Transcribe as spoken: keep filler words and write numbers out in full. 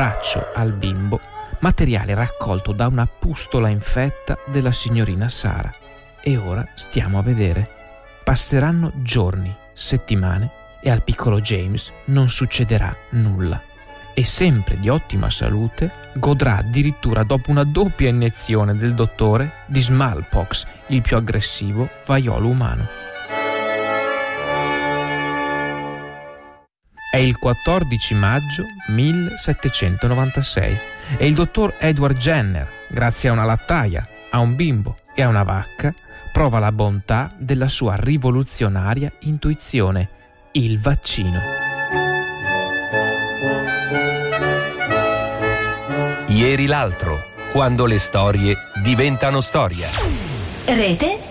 braccio al bimbo, materiale raccolto da una pustola infetta della signorina Sara. E ora stiamo a vedere. Passeranno giorni, settimane e al piccolo James non succederà nulla. E sempre di ottima salute, godrà addirittura dopo una doppia iniezione del dottore di smallpox, il più aggressivo vaiolo umano. È il quattordici maggio millesettecentonovantasei e il dottor Edward Jenner, grazie a una lattaia, a un bimbo e a una vacca, prova la bontà della sua rivoluzionaria intuizione, il vaccino. Ieri l'altro, quando le storie diventano storia. Rete